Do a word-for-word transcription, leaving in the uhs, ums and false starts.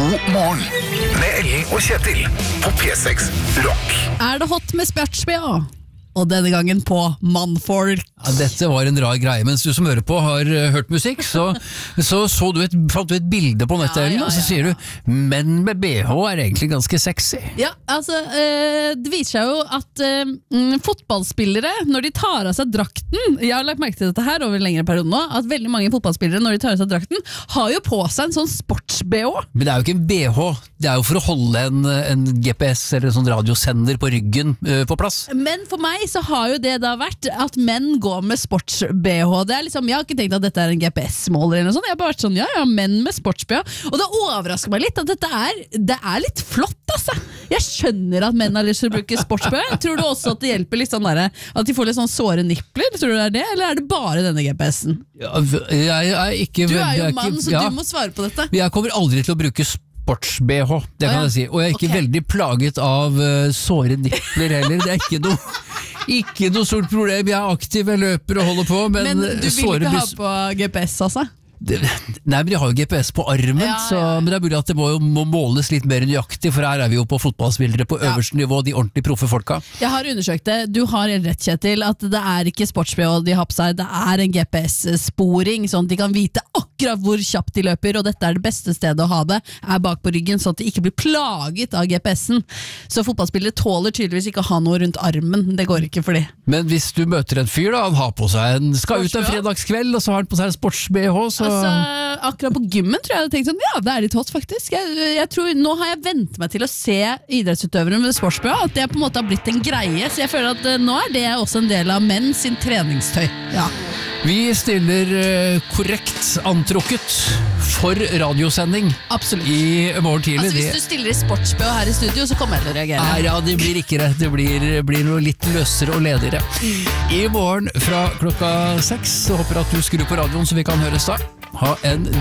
God morgen med Ellen og Kjetil på P seks Rock. Er det hot med spjørtsbjørn? Og denne gangen på mannfolk. Ja, dette var en rar greie, mens du som hører på har uh, hørt musikk, så så, så du et, fant du et bilde på nettet, Ja, ja, Ellen, og så ja, sier ja. du, menn med B H er egentlig ganske sexy. Ja, altså, eh, det viser seg jo at eh, mm, fotballspillere, når de tar av seg drakten, jeg har lagt merke til dette her over en lengre periode nå, at veldig mange fotballspillere, når de tar av seg drakten, har jo på seg en sånn sports-B H. Men det er jo ikke en B H, det er jo for å holde en, en G P S eller en sånn radiosender på ryggen uh, på plass. Men for meg så har jo det da vært at menn går med sports-B H. Det er liksom, jeg har ikke tenkt at dette er en G P S-måler eller noe sånt. Jeg har bare vært sånn, ja, ja, menn med sports-B H. Og det overrasker meg litt at dette er, det er litt flott, altså. Jeg skjønner at menn har lyst til å bruke sports-B H. Tror du også at det hjelper litt sånn der, at de får litt sånn såre nippler? Tror du det er det, eller er det bare denne G P S-en? Ja, jeg er ikke... Du er jo jeg ikke- mann, så ja. du må svare på dette. Jeg kommer aldri til å bruke sports-B H, det kan Å, ja. jeg si. Og jeg er ikke Ok. veldig plaget av uh, såre nippler heller. Det er ikke noe, ikke noe stort problem. Jeg er aktiv, jeg løper og holder på, men, Men du vil såre ikke ha bus- på G P S, altså? Det, nei, men de har jo G P S på armen, Ja, så, ja. men det er mulig at det må, jo- må måles litt mer nøyaktig, for her er vi jo på fotballspillere på Ja. øverste nivå, de ordentlig proffe folka. Jeg har undersøkt det. Du har helt rett, Kjetil, at det er ikke sports-B H de har på seg, det er en G P S-sporing, sånn at de kan vite akkurat hvor kjapt de løper, og dette er det beste stedet å ha det, er bak på ryggen, sånn at de ikke blir plaget av G P S-en. Så fotballspillere tåler tydeligvis ikke å ha noe rundt armen, det går ikke for de. Men hvis du møter en fyr da, han har på seg en, skal ut en Sports-B H? fredagskveld, og så har han på seg en sports-B H, så... Altså, akkurat på gymmen tror jeg jeg hadde tenkt sånn, ja, det er litt hot faktisk. Jeg, jeg tror, nå har jeg vent meg til å se idrettsutøvere med sports-B H, at det på en måte har blitt en greie, så jeg føler at eh, nå er det også en del av menn sin treningstøy. Ja. Vi stiller eh, korrekt antrukket for radiosending Absolutt. i morgen tidlig. Altså, hvis du stiller i sports-B H her i studio, så kommer jeg til å reagere. Nei, ja, det blir ikke det. Det blir, blir noe litt løsere og ledigere. I morgen fra klokka seks, så håper jeg at du skrur på radioen så vi kan høres da. Ha en